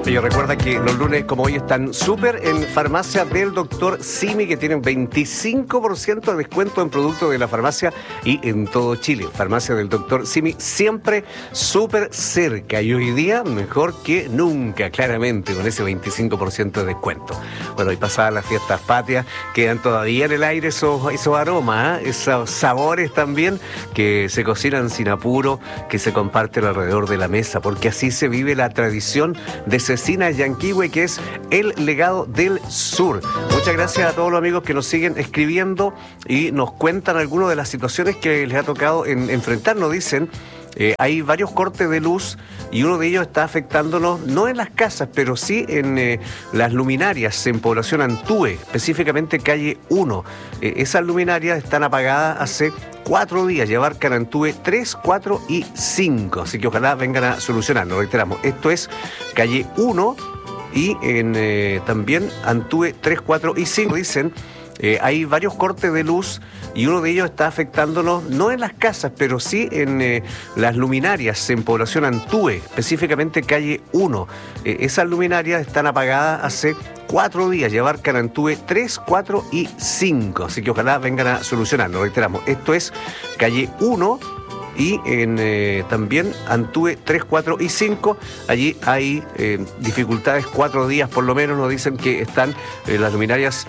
Oye, recuerda que los lunes como hoy están súper en farmacia del doctor Simi, que tienen 25% de descuento en productos de la farmacia y en todo Chile. Farmacia del doctor Simi siempre súper cerca y hoy día mejor que nunca, claramente, con ese 25% de descuento. Bueno, y pasadas las fiestas patrias, quedan todavía en el aire esos aromas, esos sabores también que se cocinan sin apuro, que se comparten alrededor de la mesa, porque así se vive la tradición de Cecina Llanquihue, que es el legado del sur. Muchas gracias a todos los amigos que nos siguen escribiendo y nos cuentan algunas de las situaciones que les ha tocado enfrentar. Nos dicen, hay varios cortes de luz y uno de ellos está afectándonos, no en las casas, pero sí en las luminarias en Población Antúe, específicamente calle 1. Esas luminarias están apagadas hace 4 días, y abarcan Antúe 3, 4 y 5. Así que ojalá vengan a solucionarlo. Reiteramos, esto es calle 1 y también Antúe 3, 4 y 5. Dicen, hay varios cortes de luz y uno de ellos está afectándonos, no en las casas, pero sí en las luminarias en Población Antúe, específicamente calle 1. Esas luminarias están apagadas hace 4 días, y abarcan Antúe 3, 4 y 5. Así que ojalá vengan a solucionarlo. Reiteramos, esto es calle 1 y también Antúe 3, 4 y 5. Allí hay dificultades, 4 días por lo menos. Nos dicen que están las luminarias